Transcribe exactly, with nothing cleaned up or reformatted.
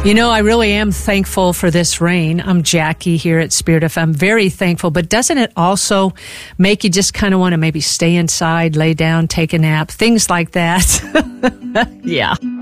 You know, I really am thankful for this rain. I'm Jackie here at Spirit F M. I'm very thankful, but doesn't it also make you just kind of want to maybe stay inside, lay down, take a nap, things like that? Yeah.